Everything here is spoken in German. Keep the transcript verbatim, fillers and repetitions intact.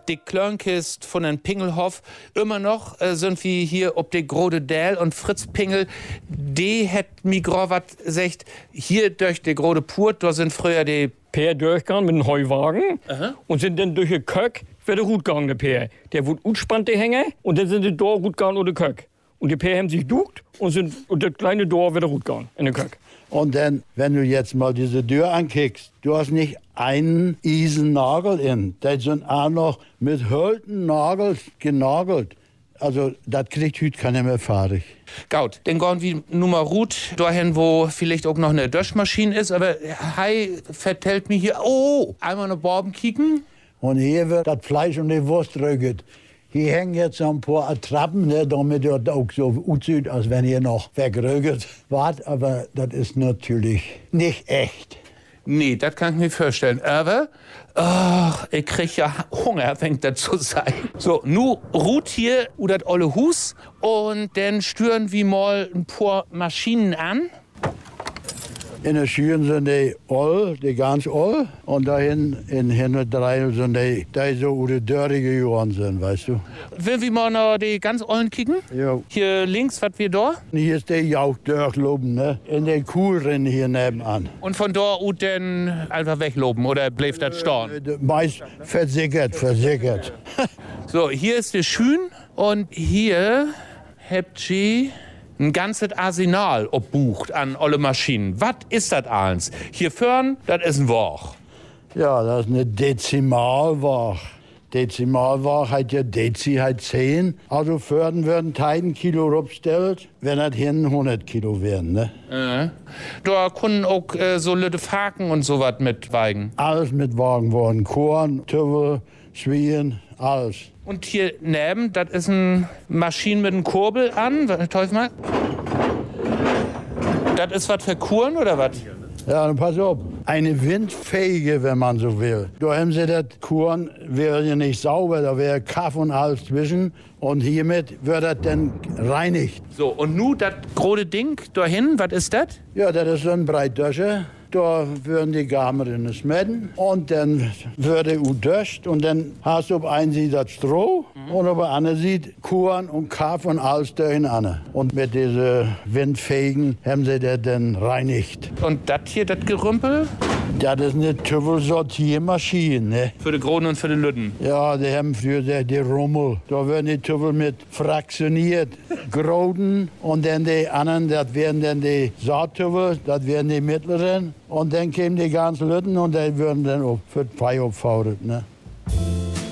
die Klörnkist von den Pingelhof. Immer noch äh, sind wir hier ob der Grode Däl und Fritz Pingel, die hat mir grad gesagt, hier durch die Grode Purt, da sind früher die Peer durchgegangen mit einem Heuwagen. Aha. Und sind dann durch den Köck für den Rut gegangen, der Peer. Der wurde utspannt, der Hänge, und dann sind die da Rut gegangen und der Köck. Und die Peer haben sich duckt und sind und das kleine Dorf wieder Rut gegangen in den Köck. Und dann, wenn du jetzt mal diese Tür ankickst, du hast nicht einen Eisennagel in. Die sind auch noch mit hölten Nagel genagelt. Also, das kriegt heute keiner mehr fertig. Gaut, dann gehen wir Nummer Rut dahin, wo vielleicht auch noch eine Döschmaschine ist. Aber Hai vertellt mir hier, oh, einmal eine Borben kicken. Und hier wird das Fleisch und die Wurst röget. Hier hängen jetzt ein paar Attrappen, ne, damit das auch so aussieht, als wenn hier noch wegröget wart. Aber das ist natürlich nicht echt. Nee, das kann ich mir vorstellen. Aber, ach, ich krieg ja Hunger, fängt das zu sein. So, nu ruht hier u das olle Hus und dann stören wir mal ein paar Maschinen an. In der Schüren sind die all, die ganz all. Und dahin in Hintertreil sind die, die so oder dörrige geworden sind, weißt du. Will wir mal noch die ganz ollen kicken? Ja. Hier links, was wir da? Hier ist der Jauch durchloben, ne? In den Kuhlrennen hier nebenan. Und von da ut dann einfach wegloben oder bleibt das storn? Äh, meist versickert, versickert. So, hier ist der Schün und hier habt ihr ein ganzes Arsenal obbucht an alle Maschinen. Was ist das alles? Hier vorn, das ist ein Woch. Ja, das ist eine Dezimalwoche. Dezimalwoche hat ja Dezi hat zehn. Also vorn würden tausend Kilo rupstellt, wenn das hin hundert Kilo wären, ne? Äh. Da können auch äh, so Lütte Faken und sowas mitweigen. Alles mitwagen worden. Korn, Tüffel, Schwien, alles. Und hier neben, das ist eine Maschine mit einem Kurbel an. Teufel mal. Das ist was für Kuren oder was? Ja, dann pass auf. Eine windfähige, wenn man so will. Da haben sie das Korn, wäre ja nicht sauber, da wäre Kaff und alles zwischen. Und hiermit wird das dann reinigt. So, und nu das große Ding dahin, was ist das? Ja, das ist so ein Breitdöscher. Da würden die Gamerinnen schmecken und dann würde u döscht und dann hast du auf einen Seite das Stroh mhm. und auf der anderen Seite Korn und Kaff und alles dahin an. Und mit diesen windfähigen haben sie das dann reinigt. Und das hier, das Gerümpel? Das ist eine Tüffel-Sortiermaschine, ne? Für die Großen und für die Lütten? Ja, die haben für die, die Rummel. Da werden die Tüffel mit fraktioniert, Groden und dann die anderen, das werden dann die Saattüffel, das werden die mittleren. Und dann kämen die ganzen Lütten und die würden dann auch für die Fei aufgefahren, ne?